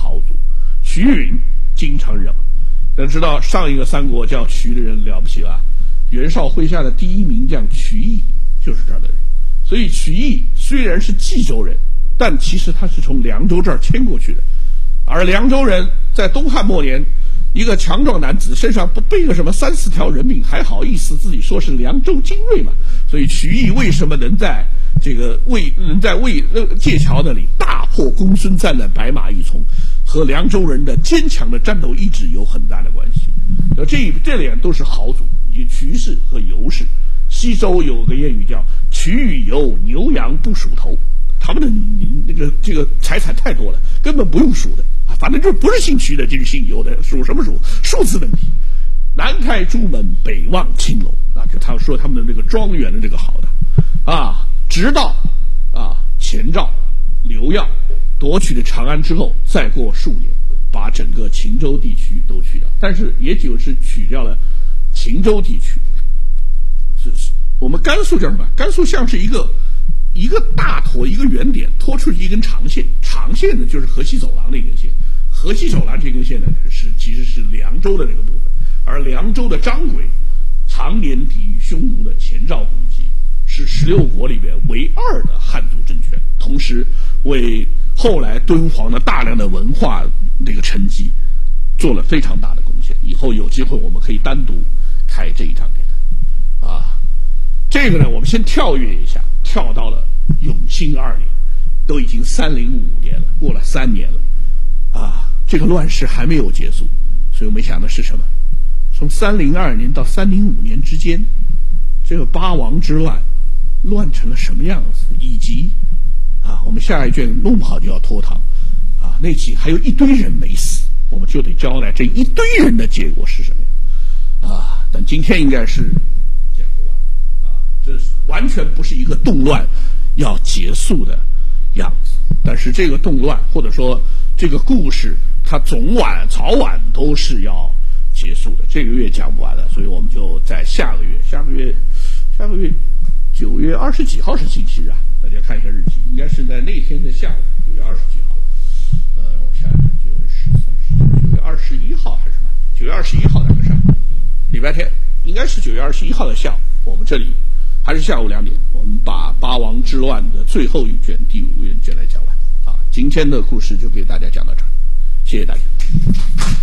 豪族。瞿允经常忍。但知道上一个三国叫瞿的人了不起吧？袁绍麾下的第一名将瞿毅就是这儿的人。所以瞿毅虽然是冀州人，但其实他是从凉州这儿迁过去的。而凉州人在东汉末年，一个强壮男子身上不背个什么3、4条人命，还好意思自己说是凉州精锐嘛？所以瞿毅为什么能在界桥那里大破公孙瓒的白马一从，和凉州人的坚强的战斗意志有很大的关系。这两都是豪族，以瞿氏和尤氏。西周有个谚语叫“瞿与尤，牛羊不属头”，他们的这个财产太多了，根本不用数的啊，反正就不是姓瞿的就是姓尤的，属什么属？数字问题。南开朱门，北望青楼啊，就他说他们的这个庄园的这个好的啊，直到前赵刘耀夺取了长安之后，再过数年，把整个秦州地区都去掉，但是也就是取掉了秦州地区。我们甘肃叫什么？甘肃像是一个大坨，一个圆点拖出去一根长线，长线呢就是河西走廊的一根线，河西走廊这根线呢其实是凉州的那个部分，而凉州的张轨常年抵御匈奴的前赵攻击，是16国里边唯2的汉族政权，同时为后来敦煌的大量的文化这个沉积做了非常大的贡献。以后有机会我们可以单独开这一章给他。这个呢，我们先跳跃一下，跳到了永兴2年，都已经305年了，过了3年了，这个乱世还没有结束，所以我们想的是什么？从302年到305年之间，这个八王之乱乱成了什么样子，以及我们下一卷弄不好就要拖堂那期还有一堆人没死，我们就得交代这一堆人的结果是什么样但今天应该是讲不完这完全不是一个动乱要结束的样子，但是这个动乱或者说这个故事，它早晚都是要结束的。这个月讲不完了，所以我们就在下个月9月20几号是星期日啊，大家看一下日期，应该是在那天的下午，9月20几号。我想想，9月21号还是什么？9月21号那个是礼拜天，应该是9月21号的下午。我们这里还是下午2点，我们把八王之乱的最后一卷第5卷来讲完。今天的故事就给大家讲到这儿，谢谢大家。